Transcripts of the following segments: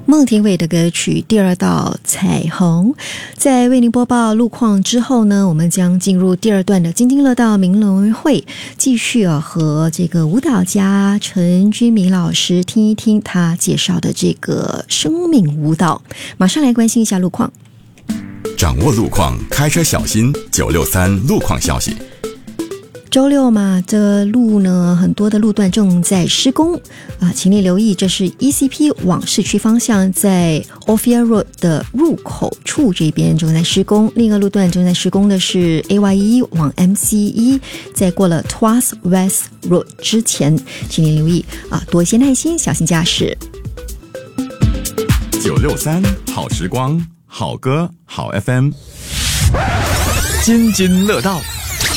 孟庭苇的歌曲《第二道彩虹》。在为您播报路况之后呢，我们将进入第二段的津津乐道名人会，继续和这个舞蹈家陈君明老师听一听他介绍的这个生命舞蹈。马上来关心一下路况。 掌握路况，开车小心。963路况消息。 周六嘛，这路呢很多的路段正在施工请你留意，这是 ECP 往市区方向在 Ophir Road 的入口处这边正在施工，另一个路段正在施工的是 AY1 往 MC1， 在过了 Tuas West Road 之前，请你留意多一些耐心，小心驾驶。 963好时光，好歌好 FM， 津津乐道。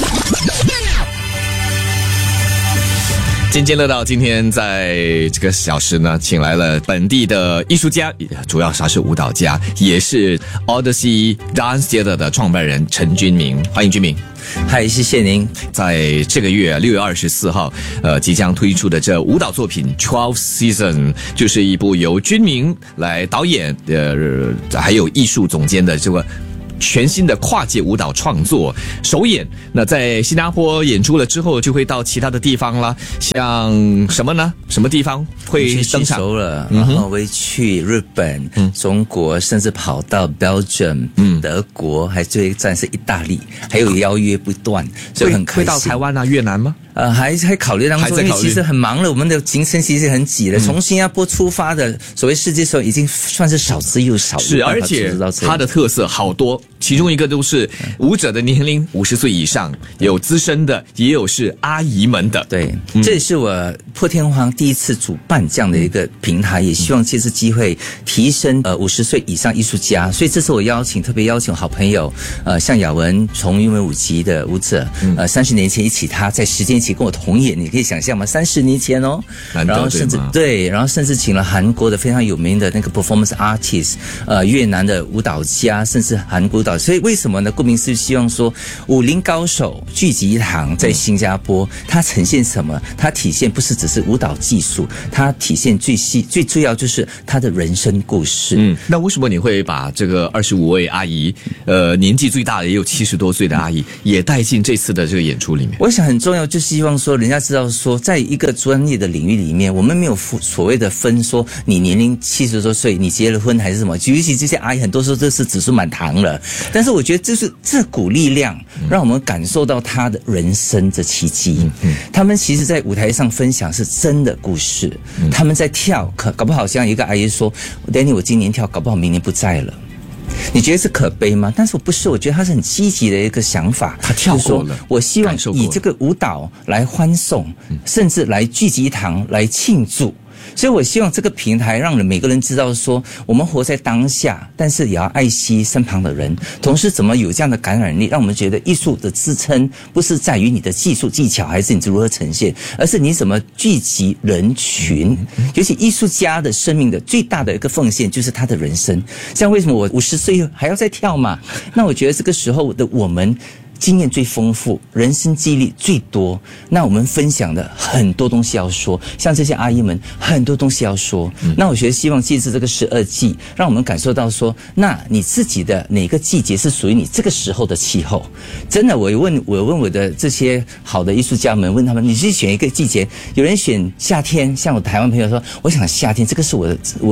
津津乐道今天在这个小时呢，请来了本地的艺术家，主要他是舞蹈家，也是 Odyssey Dance Theatre 的创办人陈君明，欢迎君明。 嗨，谢谢您。 在这个月6月24号，即将推出的这舞蹈作品 12 Season， 就是一部由君明来导演，还有艺术总监的这个全新的跨界舞蹈创作首演。那在新加坡演出了之后，就会到其他的地方啦，像什么呢？什么地方会登场？ 首尔，然后会去日本、中国，甚至跑到 Belgium、德国，还最后一站是意大利，还有邀约不断，所以很开心。 会到台湾啊、越南吗？ 还考虑当中，因为其实很忙了，我们的行程其实很挤的。从新加坡出发的所谓世界首已经算是少之又少， 是，而且它的特色好多，其中一个都是舞者的年龄50岁以上，有资深的，也有是阿姨们的。 对，这也是我破天荒第一次主办这样的一个平台，也希望借此机会提升50岁以上艺术家。所以这次我特别邀请好朋友，像雅文从云门舞集的舞者，30年前他在时间一起跟我同演，你可以想象吗？30年前哦，然后甚至请了韩国的非常有名的那个 performance artist， 越南的舞蹈家，甚至韩国舞蹈。所以为什么呢？顾名思义，希望说武林高手聚集一堂，在新加坡，它呈现什么？它体现不是只是舞蹈技术，它体现最重要就是它的人生故事。 那为什么你会把这个25位阿姨，年纪最大的也有70多岁的阿姨，也带进这次的这个演出里面？ 我想很重要，就希望说人家知道说，在一个专业的领域里面，我们没有所谓的分说你年龄70多岁，你结了婚还是什么。尤其这些阿姨很多时候都是子孙满堂了，但是我觉得就是这股力量，让我们感受到她的人生的奇迹。他们其实在舞台上分享是真的故事，他们在跳，搞不好像一个阿姨说 ，Danny， 我今年跳，搞不好明年不在了。你觉得是可悲吗？但是我不是，我觉得他是很积极的一个想法。 他跳过了， 我希望以这个舞蹈来欢送，甚至来聚集一堂来庆祝。所以我希望这个平台让每个人知道说，我们活在当下，但是也要爱惜身旁的人，同时怎么有这样的感染力，让我们觉得艺术的支撑不是在于你的技术技巧还是你如何呈现，而是你怎么聚集人群。尤其艺术家的生命的最大的一个奉献就是他的人生。像为什么我50岁还要再跳嘛？那我觉得这个时候的我们经验最丰富，人生经历最多，那我们分享的很多东西要说，像这些阿姨们很多东西要说。那我觉得希望借着这个12季，让我们感受到说，那你自己的哪个季节是属于你这个时候的气候。真的，我问我的这些好的艺术家们，问他们你去选一个季节，有人选夏天，像我台湾朋友说，我想夏天，这个是我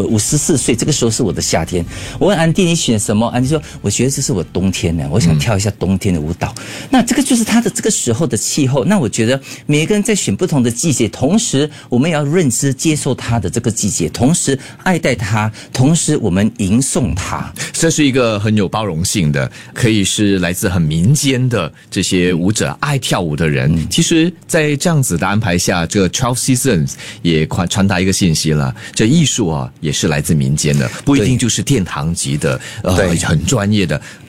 54岁，这个时候是我的夏天。我问安迪你选什么？安迪说，我觉得这是我冬天呢，我想跳一下冬天的舞蹈。那这个就是他的这个时候的气候。那我觉得每一个人在选不同的季节，同时我们也要认知接受他的这个季节，同时爱戴他，同时我们迎送他。 这是一个很有包容性的，可以是来自很民间的这些舞者，爱跳舞的人。其实在这样子的安排下，这个12 Seasons 也传达一个信息了，这艺术也是来自民间的，不一定就是殿堂级的很专业的。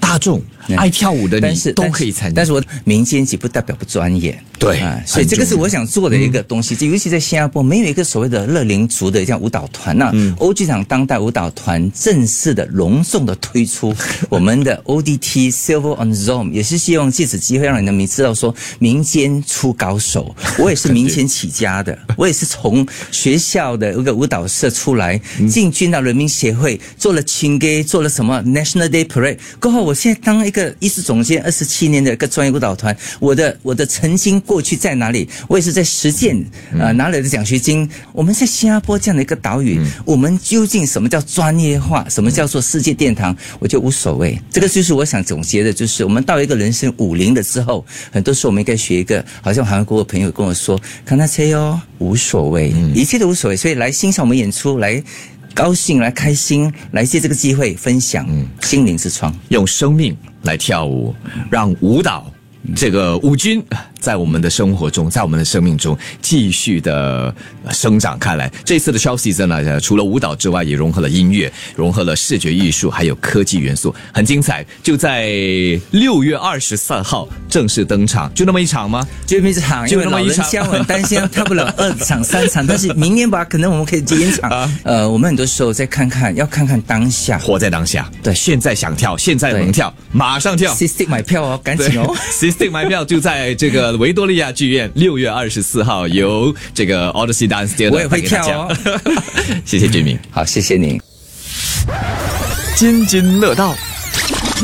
大众爱跳舞的你都可以参加。 但是我民间级不代表不专业， 对所以这个是我想做的一个东西。尤其在新加坡，没有一个所谓的乐龄族的这样舞蹈团欧剧场当代舞蹈团正式的隆重的推出我们的 ODT Silver on Zoom， 也是希望借此机会让人民知道说，民间出高手。我也是民间起家的，我也是从学校的一个舞蹈社出来，进军到人民协会，做了青歌，做了什么 National Day Parade， 过后我现在当一个艺术总监27年的一个专业舞蹈团，我的曾经过去在哪里？我也是在实践拿来的奖学金。我们在新加坡这样的一个岛屿，我们究竟什么叫专业化，什么叫做世界殿堂，我就无所谓。这个就是我想总结的，就是我们到一个人生50了之后，很多时候我们应该学一个，好像韩国的朋友跟我说，看那车哟，无所谓，一切都无所谓。所以来欣赏我们演出，来高兴，来开心，来借这个机会分享心灵之窗， 用生命来跳舞，让舞蹈这个舞军在我们的生活中，在我们的生命中继续的生长开来。这次的 12 Season 呢，除了舞蹈之外，也融合了音乐，融合了视觉艺术，还有科技元素，很精彩。就在6月24号正式登场，就那么一场吗？ 就那么一场，因为老人家很担心跳不了2场3场，但是明年吧，可能我们可以延场。我们很多时候再看看，要看看当下， 活在当下。 对， 现在想跳，现在能跳，马上跳。 System 买票哦，赶紧哦。 System 买票就在这个维多利亚剧院，6月24号由这个 Odyssey Dance Theatre， 我也会跳哦。 谢谢君明， 好，谢谢您。 津津乐道。